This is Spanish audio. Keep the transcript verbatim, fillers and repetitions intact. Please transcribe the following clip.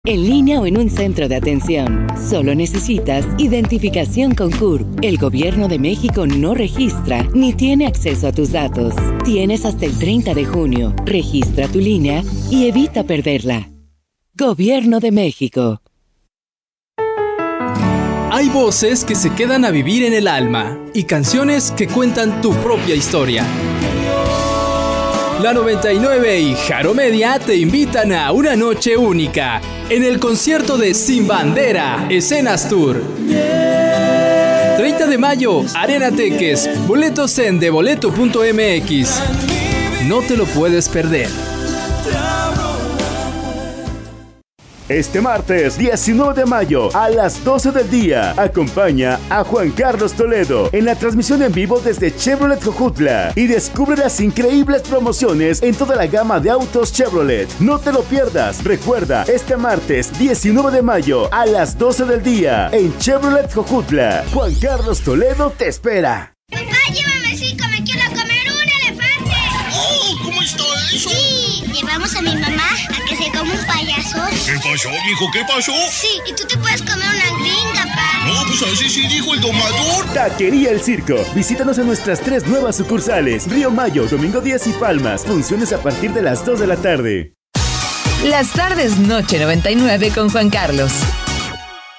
En línea o en un centro de atención. Solo necesitas identificación con C U R P. El Gobierno de México no registra ni tiene acceso a tus datos. Tienes hasta el treinta de junio. Registra tu línea y evita perderla. Gobierno de México. Hay voces que se quedan a vivir en el alma y canciones que cuentan tu propia historia. La noventa y nueve y Jaro Media te invitan a una noche única en el concierto de Sin Bandera, Escenas Tour. treinta de mayo, Arena Teques, boletos en deboleto punto m x. No te lo puedes perder. Este martes diecinueve de mayo a las doce del día, acompaña a Juan Carlos Toledo en la transmisión en vivo desde Chevrolet Jojutla y descubre las increíbles promociones en toda la gama de autos Chevrolet. No te lo pierdas. Recuerda, este martes diecinueve de mayo a las doce del día en Chevrolet Jojutla. Juan Carlos Toledo te espera. Papá, llévame cinco, me quiero comer un elefante. Oh, ¿cómo está eso? Sí, llevamos a mi mamá a que se coma un payaso. ¿Qué pasó, mijo? ¿Qué pasó? Sí, y tú te puedes comer una gringa, pa. No, pues así sí dijo el domador. Taquería El Circo. Visítanos en nuestras tres nuevas sucursales: Río Mayo, Domingo diez y Palmas. Funciones a partir de las dos de la tarde. Las tardes Noche noventa y nueve con Juan Carlos.